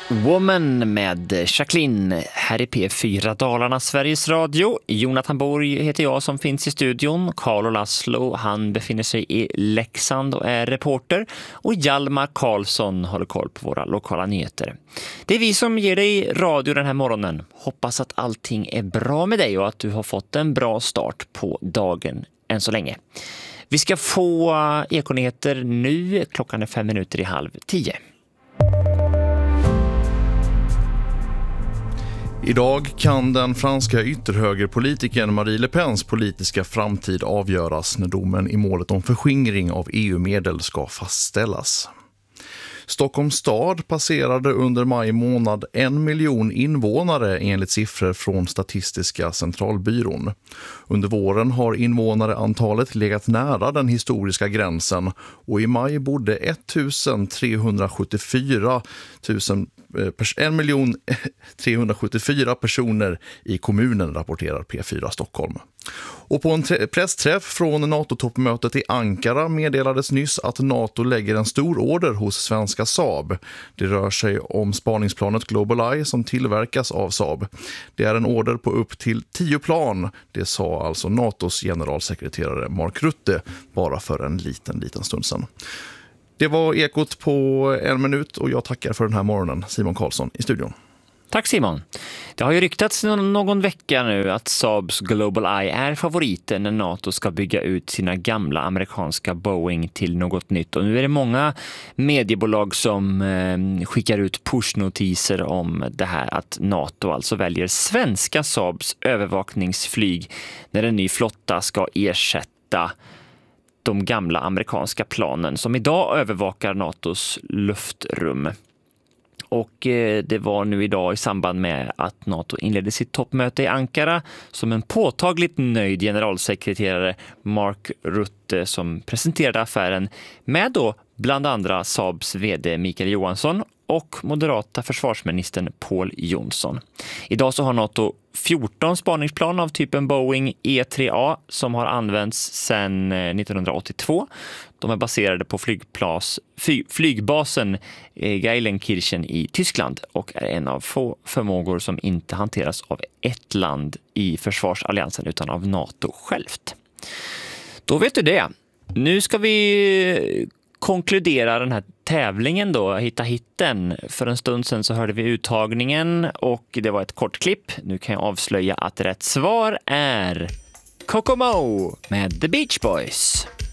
Woman med Jacqueline här i P4 Dalarna, Sveriges Radio. Jonathan Borg heter jag som finns i studion. Carlo Laszlo, han befinner sig i Leksand och är reporter. Och Hjalmar Karlsson håller koll på våra lokala nyheter. Det är vi som ger dig radio den här morgonen. Hoppas att allting är bra med dig och att du har fått en bra start på dagen än så länge. Vi ska få ekonyheter nu. Klockan är 9:05. Idag kan den franska ytterhögerpolitikern Marie Le Pens politiska framtid avgöras när domen i målet om förskingring av EU-medel ska fastställas. Stockholms stad passerade under maj månad 1 miljon invånare enligt siffror från Statistiska centralbyrån. Under våren har invånareantalet legat nära den historiska gränsen och i maj bodde 1 374 personer i kommunen, rapporterar P4 Stockholm. Och på en pressträff från NATO-toppmötet i Ankara meddelades nyss att NATO lägger en stor order hos svenska Saab. Det rör sig om spaningsplanet GlobalEye som tillverkas av Saab. Det är en order på upp till 10 plan, det sa alltså NATOs generalsekreterare Mark Rutte bara för en liten stund sedan. Det var ekot på 1 minut och jag tackar för den här morgonen. Simon Karlsson i studion. Tack Simon. Det har ju ryktats någon vecka nu att Saabs GlobalEye är favoriten när NATO ska bygga ut sina gamla amerikanska Boeing till något nytt. Och nu är det många mediebolag som skickar ut pushnotiser om det här att NATO alltså väljer svenska Saabs övervakningsflyg när en ny flotta ska ersätta de gamla amerikanska planen som idag övervakar NATOs luftrum. Och det var nu idag i samband med att NATO inledde sitt toppmöte i Ankara som en påtagligt nöjd generalsekreterare Mark Rutte som presenterade affären med då bland andra Saabs vd Mikael Johansson och moderata försvarsministern Pål Jonsson. Idag så har NATO 14 spaningsplan av typen Boeing E-3A som har använts sedan 1982. De är baserade på flygbasen Geilenkirchen i Tyskland och är en av få förmågor som inte hanteras av ett land i försvarsalliansen utan av NATO självt. Då vet du det. Nu ska vi konkludera den här tävlingen då, hitta hitten. För en stund sedan så hörde vi uttagningen och det var ett kort klipp. Nu kan jag avslöja att rätt svar är Kokomo med The Beach Boys.